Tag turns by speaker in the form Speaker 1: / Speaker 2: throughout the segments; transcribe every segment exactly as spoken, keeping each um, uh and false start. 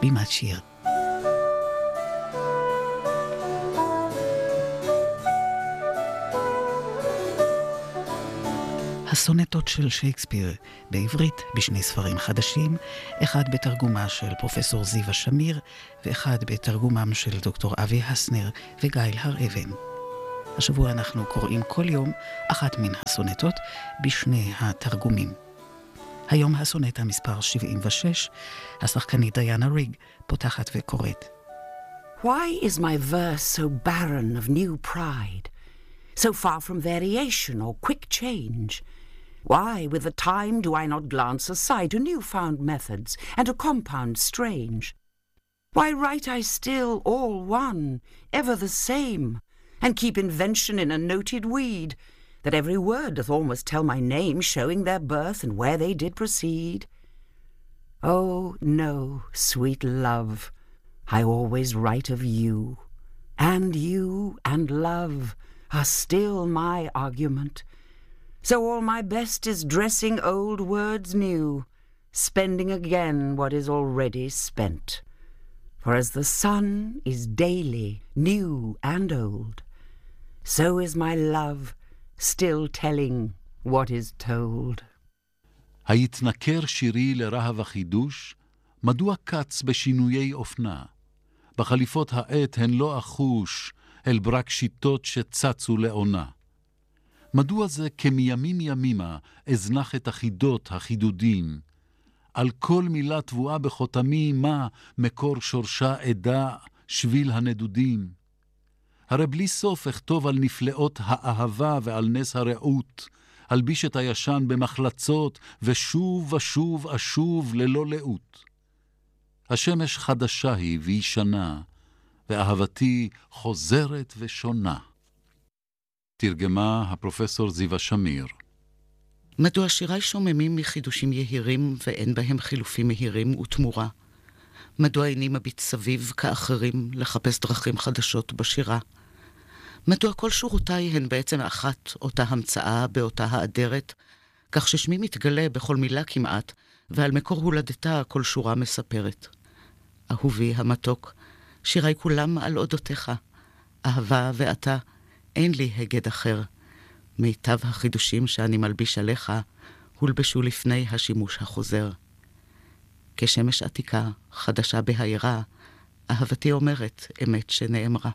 Speaker 1: בימת שיר. הסונטות של שייקספיר בעברית בשני ספרים חדשים, אחד בתרגומה של פרופסור זיווה שמיר ואחד בתרגומם של דוקטור אבי הסנר וגייל הר-אבן. השבוע אנחנו קוראים כל יום אחת מן הסונטות בשני התרגומים. היום הסונטה מספר שבעים ושש, השחקנית דיאנה ריג פותחת וקוראת.
Speaker 2: Why is my verse so barren of new pride, so far from variation or quick change? Why, with the time, do I not glance aside to new-found methods and to compounds strange? Why write I still all one, ever the same, and keep invention in a noted weed, that every word doth almost tell my name, showing their birth and where they did proceed? Oh, no, sweet love, I always write of you, and you and love are still my argument. So all my best is dressing old words new, spending again what is already spent. For as the sun is daily new and old, so is my love still telling what is told.
Speaker 3: היתנכר שירי לרהב החידוש, מדוע קץ בשינויי אופנה? בחליפות העת הן לא אחוש, אל ברק שיטות שצצו לעונה. מדוע זה כמימים ימימה אזנח את החידות החידודים? על כל מילה תבואה בחותמי מה מקור שורשה עדה שביל הנדודים? הרי בלי סוף אכתוב על נפלאות האהבה ועל נס הרעות, אלביש את הישן במחלצות ושוב ושוב אשוב ללא לאות. השמש חדשה היא וישנה, ואהבתי חוזרת ושונה. תרגמה הפרופסור זיווה שמיר.
Speaker 1: מדוע שירי שוממים מחידושים יהירים ואין בהם חילופים מהירים ותמורה? מדוע איני מביט סביב כאחרים לחפש דרכים חדשות בשירה? מדוע כל שורותיי הן בעצם אחת אותה המצאה באותה האדרת, כך ששמי מתגלה בכל מילה כמעט, ועל מקור הולדתה כל שורה מספרת. אהובי המתוק, שירי כולם על אודותיך, אהבה ואתה, אין לי הגד אחר. מיטב החידושים שאני מלביש עליך, הולבשו לפני השימוש החוזר. כשמש עתיקה, חדשה בהירה, אהבתי אומרת אמת שנאמרה.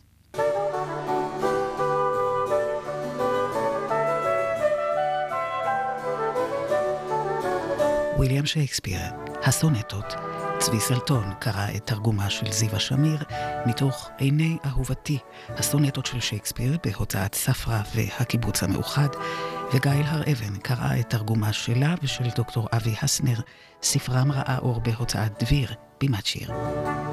Speaker 1: ויליאם שייקספיר, הסונטות. צבי סלטון קרא את תרגומה של זיווה שמיר מתוך עיני אהובתי, הסונטות של שייקספיר בהוצאת ספרא והקיבוץ המאוחד, וגייל הר-אבן קרא את תרגומה שלה ושל דוקטור אבי הסנר, ספרם ראה אור בהוצאת דביר, בימת שיר.